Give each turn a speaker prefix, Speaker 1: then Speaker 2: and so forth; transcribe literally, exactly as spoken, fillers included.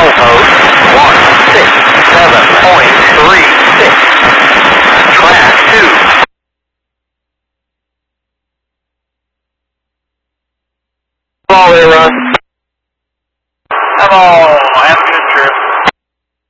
Speaker 1: milepost one six seven point three six. Track two. All there, Russ.